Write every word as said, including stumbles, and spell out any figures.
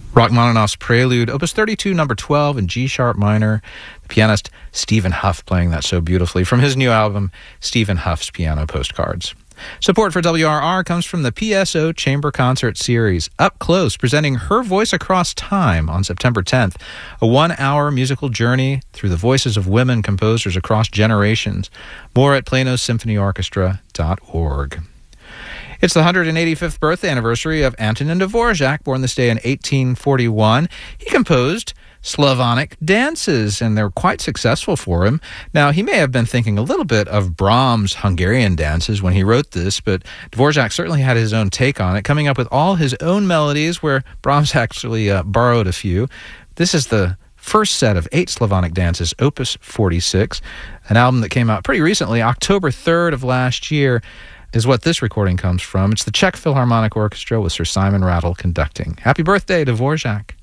Rachmaninoff's Prelude, Opus thirty-two, number twelve, in G-sharp minor. The pianist Stephen Huff playing that so beautifully from his new album, Stephen Huff's Piano Postcards. Support for W R R comes from the P S O Chamber Concert Series, Up Close, presenting Her Voice Across Time on September tenth, a one-hour musical journey through the voices of women composers across generations. More at plano symphony orchestra dot org. It's the one hundred eighty-fifth birthday anniversary of Antonin Dvorak, born this day in eighteen forty-one. He composed Slavonic dances, and they're quite successful for him. Now, he may have been thinking a little bit of Brahms' Hungarian dances when he wrote this, but Dvorak certainly had his own take on it, coming up with all his own melodies, where Brahms actually uh, borrowed a few. This is the first set of eight Slavonic dances, Opus forty-six, an album that came out pretty recently, October third of last year, is what this recording comes from. It's the Czech Philharmonic Orchestra with Sir Simon Rattle conducting. Happy birthday, Dvorak.